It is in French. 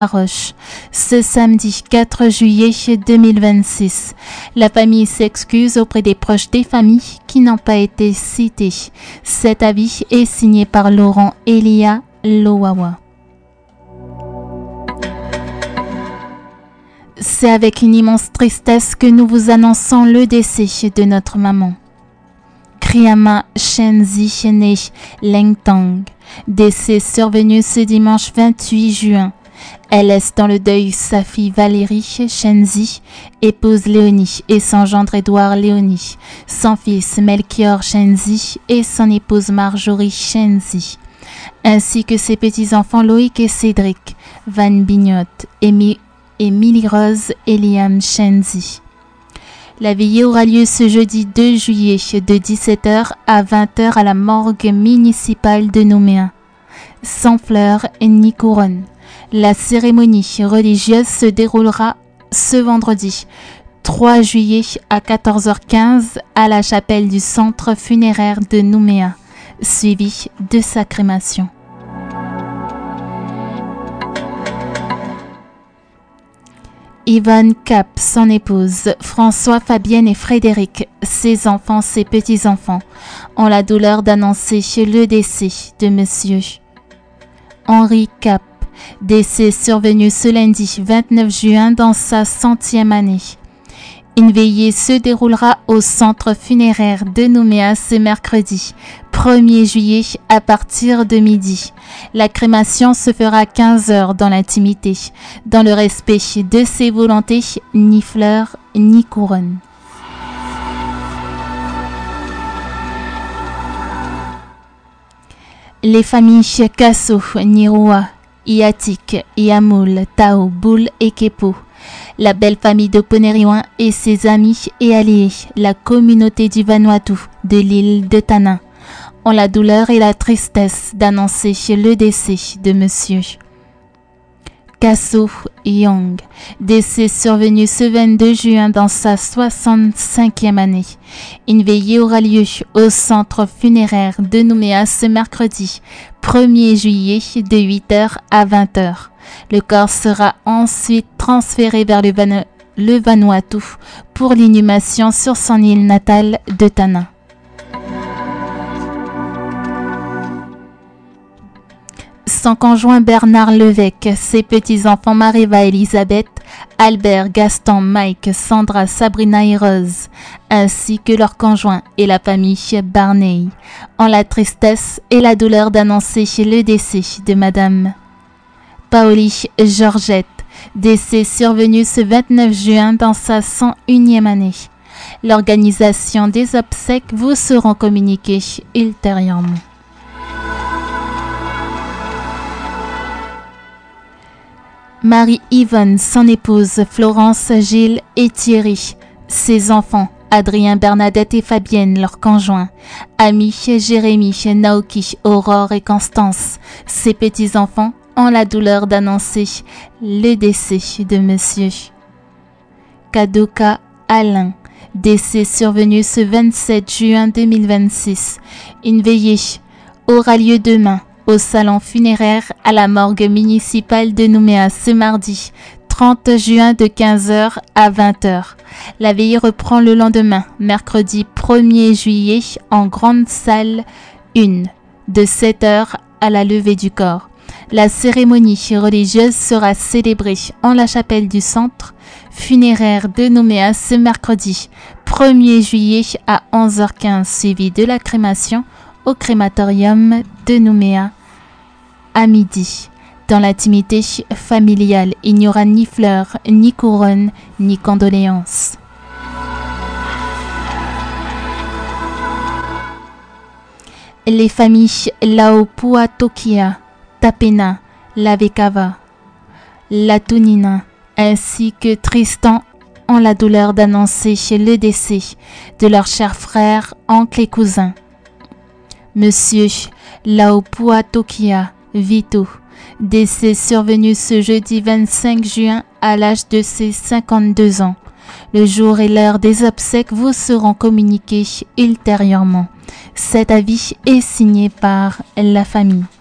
Roche. Ce samedi 4 juillet 2026, la famille s'excuse auprès des proches des familles qui n'ont pas été citées. Cet avis est signé par Laurent Elia Lowawa. C'est avec une immense tristesse que nous vous annonçons le décès de notre maman. Kriama Shenzi née Lengtang, décès survenu ce dimanche 28 juin. Elle laisse dans le deuil sa fille Valérie Shenzi, épouse Léonie, et son gendre Édouard Léonie, son fils Melchior Shenzi et son épouse Marjorie Shenzi, ainsi que ses petits-enfants Loïc et Cédric Van Bignot et Milly-Rose et Liam Shenzi. La veillée aura lieu ce jeudi 2 juillet de 17h à 20h à la morgue municipale de Nouméa, sans fleurs ni couronne. La cérémonie religieuse se déroulera ce vendredi 3 juillet à 14h15 à la chapelle du centre funéraire de Nouméa, suivie de sa crémation. Yvonne Cap, son épouse, François, Fabienne et Frédéric, ses enfants, ses petits-enfants, ont la douleur d'annoncer le décès de monsieur Henri Cap, décès survenu ce lundi 29 juin dans sa 100e année. Une veillée se déroulera au centre funéraire de Nouméa ce mercredi 1er juillet à partir de midi. La crémation se fera à 15h dans l'intimité, dans le respect de ses volontés, ni fleurs ni couronne. Les familles Kasso, Nirua, Iatik, Yamoul, Tao, Boul et Kepo, la belle famille de Poneriouin et ses amis et alliés, la communauté du Vanuatu de l'île de Tanin, ont la douleur et la tristesse d'annoncer le décès de monsieur Kasso Young, décès survenu ce 22 juin dans sa 65e année. Une veillée aura lieu au centre funéraire de Nouméa ce mercredi 1er juillet de 8h à 20h. Le corps sera ensuite transféré vers le Vanuatu pour l'inhumation sur son île natale de Tanin. Son conjoint Bernard Levesque, ses petits-enfants Mariva Elisabeth, Albert, Gaston, Mike, Sandra, Sabrina et Rose, ainsi que leurs conjoints et la famille Barney, ont la tristesse et la douleur d'annoncer le décès de Madame Paoli Georgette, décès survenu ce 29 juin dans sa 101e année. L'organisation des obsèques vous seront communiquées ultérieurement. Marie-Yvonne, son épouse, Florence, Gilles et Thierry, ses enfants, Adrien, Bernadette et Fabienne, leurs conjoints, amis, Jérémy, Naoki, Aurore et Constance, ses petits-enfants, ont la douleur d'annoncer le décès de monsieur Kadoka Alain, décès survenu ce 27 juin 2026. Une veillée aura lieu demain au salon funéraire à la morgue municipale de Nouméa ce mardi 30 juin de 15h à 20h. La veillée reprend le lendemain, mercredi 1er juillet en grande salle 1 de 7h à la levée du corps. La cérémonie religieuse sera célébrée en la chapelle du centre funéraire de Nouméa ce mercredi 1er juillet à 11h15, suivi de la crémation au crématorium de Nouméa à midi. Dans l'intimité familiale, il n'y aura ni fleurs, ni couronnes, ni condoléances. Les familles Laopuatokia, Tapena, Lavekava, Latunina, ainsi que Tristan ont la douleur d'annoncer le décès de leurs chers frères, oncles et cousins. Monsieur Laopuatokia Vito, décès survenu ce jeudi 25 juin à l'âge de ses 52 ans. Le jour et l'heure des obsèques vous seront communiqués ultérieurement. Cet avis est signé par la famille.